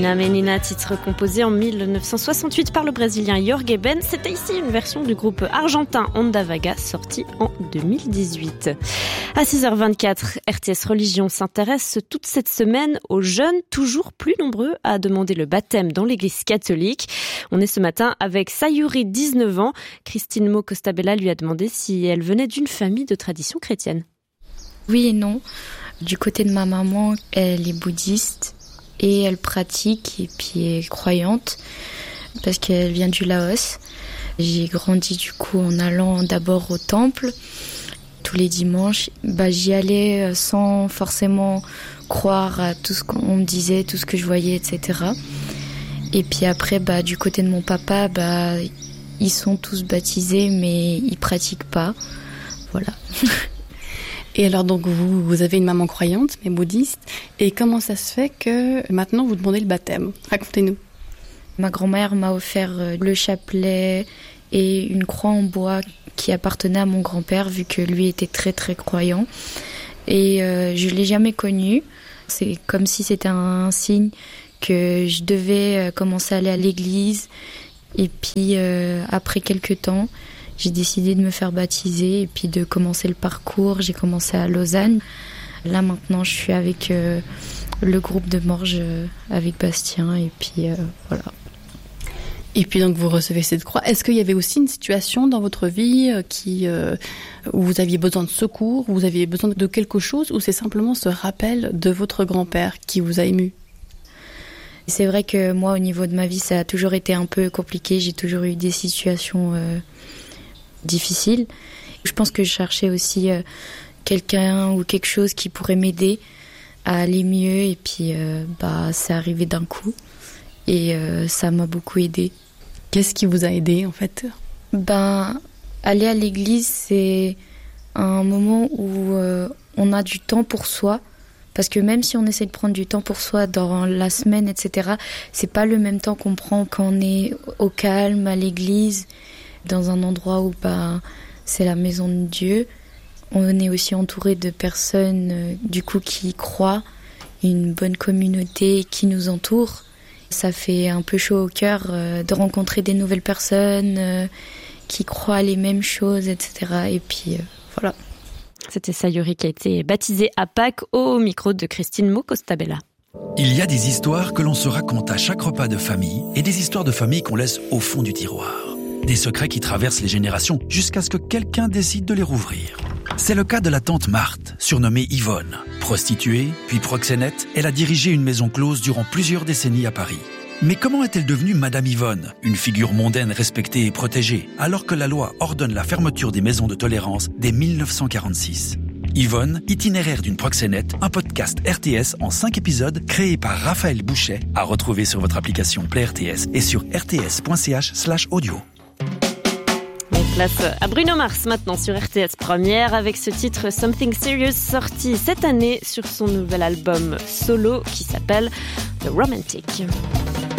Menina Menina, titre composé en 1968 par le Brésilien Jorge Ben. C'était ici une version du groupe argentin Onda Vaga, sortie en 2018. À 6h24, RTS Religion s'intéresse toute cette semaine aux jeunes toujours plus nombreux à demander le baptême dans l'église catholique. On est ce matin avec Sayuri, 19 ans. Christine Mo Costabella lui a demandé si elle venait d'une famille de tradition chrétienne. Oui et non. Du côté de ma maman, elle est bouddhiste et elle pratique et puis est croyante parce qu'elle vient du Laos. J'ai grandi du coup en allant d'abord au temple tous les dimanches. J'y allais sans forcément croire à tout ce qu'on me disait, tout ce que je voyais, etc. Et puis après, du côté de mon papa, ils sont tous baptisés mais ils pratiquent pas. Voilà. Et alors donc vous avez une maman croyante mais bouddhiste, et comment ça se fait que maintenant vous demandez le baptême ? Racontez-nous. Ma grand-mère m'a offert le chapelet et une croix en bois qui appartenait à mon grand-père vu que lui était très très croyant, et je l'ai jamais connu. C'est comme si c'était un signe que je devais commencer à aller à l'église, et puis après quelques temps j'ai décidé de me faire baptiser et puis de commencer le parcours. J'ai commencé à Lausanne. Là maintenant, je suis avec le groupe de Morges avec Bastien et puis voilà. Et puis donc vous recevez cette croix. Est-ce qu'il y avait aussi une situation dans votre vie où vous aviez besoin de secours, où vous aviez besoin de quelque chose, ou c'est simplement ce rappel de votre grand-père qui vous a ému ? C'est vrai que moi, au niveau de ma vie, ça a toujours été un peu compliqué. J'ai toujours eu des situations difficile. Je pense que je cherchais aussi quelqu'un ou quelque chose qui pourrait m'aider à aller mieux, et puis c'est arrivé d'un coup et ça m'a beaucoup aidé. Qu'est-ce qui vous a aidé en fait ? Aller à l'église, c'est un moment où on a du temps pour soi, parce que même si on essaie de prendre du temps pour soi dans la semaine, etc., c'est pas le même temps qu'on prend quand on est au calme à l'église, dans un endroit où c'est la maison de Dieu. On est aussi entouré de personnes du coup qui croient, une bonne communauté qui nous entoure. Ça fait un peu chaud au cœur de rencontrer des nouvelles personnes qui croient les mêmes choses, etc. Et puis voilà. C'était Sayuri qui a été baptisée à Pâques au micro de Christine Mo Costabella. Il y a des histoires que l'on se raconte à chaque repas de famille et des histoires de famille qu'on laisse au fond du tiroir. Des secrets qui traversent les générations jusqu'à ce que quelqu'un décide de les rouvrir. C'est le cas de la tante Marthe, surnommée Yvonne. Prostituée, puis proxénète, elle a dirigé une maison close durant plusieurs décennies à Paris. Mais comment est-elle devenue Madame Yvonne, une figure mondaine respectée et protégée, alors que la loi ordonne la fermeture des maisons de tolérance dès 1946 ? Yvonne, itinéraire d'une proxénète, un podcast RTS en 5 épisodes créé par Raphaël Bouchet, à retrouver sur votre application Play RTS et sur rts.ch/audio. Place à Bruno Mars maintenant sur RTS Première avec ce titre Something Serious sorti cette année sur son nouvel album solo qui s'appelle The Romantic.